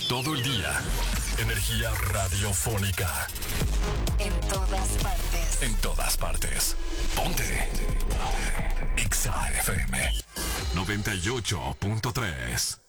Todo el día. Energía radiofónica. En todas partes. En todas partes. Ponte. Exa FM 98.3.